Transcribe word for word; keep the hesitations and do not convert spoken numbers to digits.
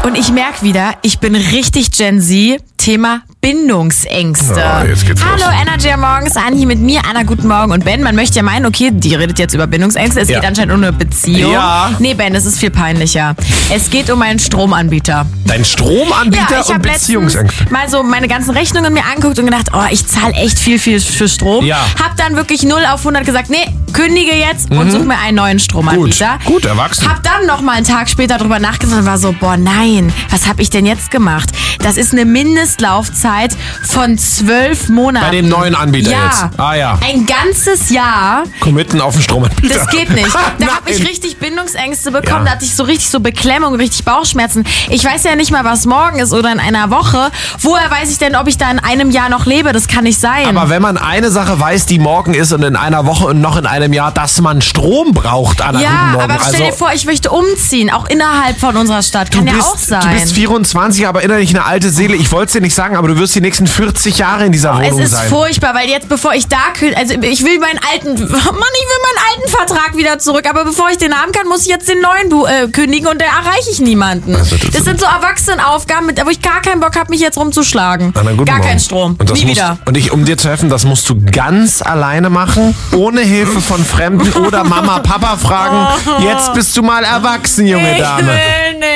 Und ich merke wieder, ich bin richtig Gen Z. Thema Bindungsängste. Ja, jetzt geht's Hallo, los. Energy am Morgens, Anni mit mir, Anna, guten Morgen. Und Ben, man möchte ja meinen, okay, die redet jetzt über Bindungsängste. Es Ja. geht anscheinend um eine Beziehung. Ja. Nee, Ben, es ist viel peinlicher. Es geht um einen Stromanbieter. Dein Stromanbieter Ja, ich und habe Beziehungsängste. letztens mal so meine ganzen Rechnungen mir angeguckt und gedacht, oh, ich zahle echt viel, viel für Strom. Ja. Hab dann wirklich null auf hundert gesagt, nee, kündige jetzt und such mir einen neuen Stromanbieter. Gut, gut, erwachsen. Hab dann noch mal einen Tag später drüber nachgedacht und war so, boah, nein, was hab ich denn jetzt gemacht? Das ist eine Mindestlaufzeit von zwölf Monaten. Bei dem neuen Anbieter ja. jetzt. Ah ja. Ein ganzes Jahr. Committen auf den Stromanbieter. Das geht nicht. Da Nein. habe ich richtig Bindungsängste bekommen. Ja. Da hatte ich so richtig so Beklemmung, richtig Bauchschmerzen. Ich weiß ja nicht mal, was morgen ist oder in einer Woche. Woher weiß ich denn, ob ich da in einem Jahr noch lebe? Das kann nicht sein. Aber wenn man eine Sache weiß, die morgen ist und in einer Woche und noch in einem Jahr, dass man Strom braucht an einem ja, guten Morgen. aber stell also, dir vor, ich möchte umziehen, auch innerhalb von unserer Stadt. Kann du ja bist, auch sein. Du bist vierundzwanzig, aber innerlich eine alte Seele. Ich wollte es dir nicht sagen, aber du wirst die nächsten vierzig Jahre in dieser Es Wohnung ist sein. furchtbar, weil jetzt, bevor ich da kün- also ich will meinen alten, Mann, ich will meinen alten Vertrag wieder zurück, aber bevor ich den haben kann, muss ich jetzt den neuen bu- äh, kündigen und da erreiche ich niemanden. Also, das das ist- sind so Erwachsenenaufgaben, mit, wo ich gar keinen Bock habe, mich jetzt rumzuschlagen. Na, na, guten Gar Morgen. kein Strom. Und das Nie musst, wieder. Und ich, um dir zu helfen, das musst du ganz alleine machen, ohne Hilfe von Fremden oder Mama, Papa fragen. Jetzt bist du mal erwachsen, junge Ich Dame. will nicht.